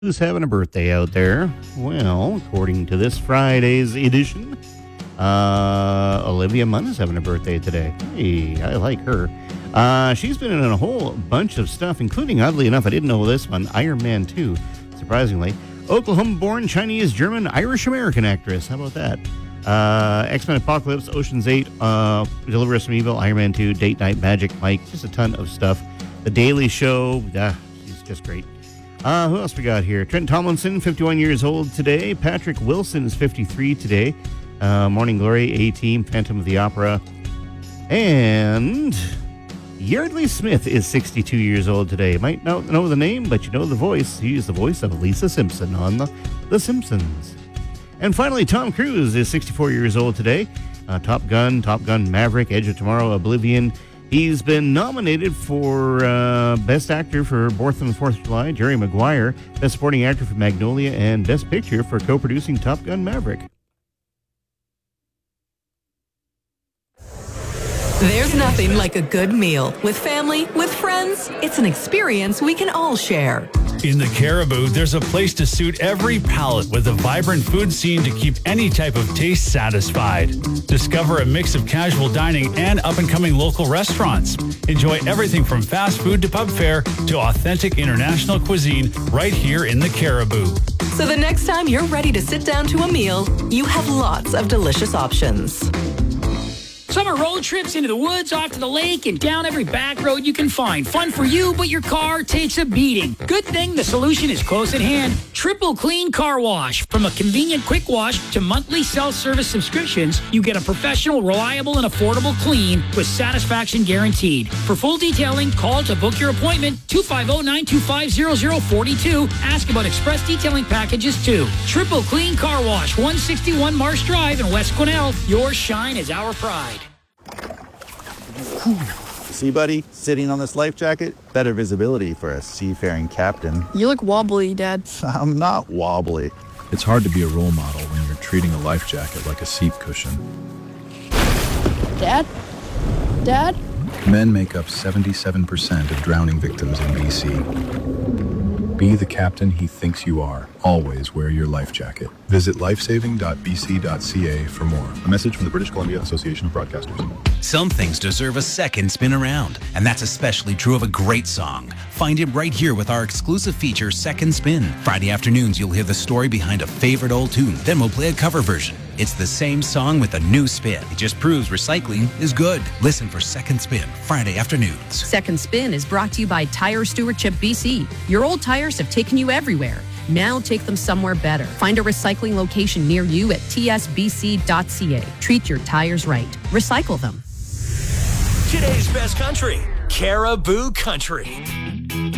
Who's having a birthday out there? Well, according to this Friday's edition, Olivia Munn is having a birthday today. Hey, I like her. She's been in a whole bunch of stuff, including, oddly enough, I didn't know this one, Iron Man 2, surprisingly. Oklahoma-born Chinese-German Irish-American actress. How about that? X-Men Apocalypse, Ocean's 8, Deliver Us from Evil, Iron Man 2, Date Night, Magic Mike, just a ton of stuff. The Daily Show, she's just great. Who else we got here? Trent Tomlinson, 51 years old today. Patrick Wilson is 53 today. Morning Glory, A-Team, Phantom of the Opera. And Yardley Smith is 62 years old today. Might not know the name, but you know the voice. He is the voice of Lisa Simpson on The Simpsons. And finally, Tom Cruise is 64 years old today. Top Gun Maverick, Edge of Tomorrow, Oblivion. He's been nominated for Best Actor for Born on the 4th of July, Jerry Maguire, Best Supporting Actor for Magnolia, and Best Picture for co-producing Top Gun Maverick. There's nothing like a good meal. With family, with friends, it's an experience we can all share. In the Caribou, there's a place to suit every palate with a vibrant food scene to keep any type of taste satisfied. Discover a mix of casual dining and up-and-coming local restaurants. Enjoy everything from fast food to pub fare to authentic international cuisine right here in the Caribou. So the next time you're ready to sit down to a meal, you have lots of delicious options. Summer road trips into the woods, off to the lake, and down every back road you can find. Fun for you, but your car takes a beating. Good thing the solution is close at hand. Triple Clean Car Wash. From a convenient quick wash to monthly self-service subscriptions, you get a professional, reliable, and affordable clean with satisfaction guaranteed. For full detailing, call to book your appointment, 250-925-0042. Ask about express detailing packages, too. Triple Clean Car Wash, 161 Marsh Drive in West Quesnel. Your shine is our pride. See, buddy, sitting on this life jacket, better visibility for a seafaring captain. You look wobbly, Dad. I'm not wobbly. It's hard to be a role model when you're treating a life jacket like a seat cushion. Dad? Dad? Men make up 77% of drowning victims in BC. Be the captain he thinks you are. Always wear your life jacket. Visit lifesaving.bc.ca for more. A message from the British Columbia Association of Broadcasters. Some things deserve a second spin around, and that's especially true of a great song. Find it right here with our exclusive feature, Second Spin. Friday afternoons, you'll hear the story behind a favorite old tune. Then we'll play a cover version. It's the same song with a new spin. It just proves recycling is good. Listen for Second Spin, Friday afternoons. Second Spin is brought to you by Tire Stewardship BC. Your old tires have taken you everywhere. Now take them somewhere better. Find a recycling location near you at tsbc.ca. Treat your tires right. Recycle them. Today's best country, Caribou Country.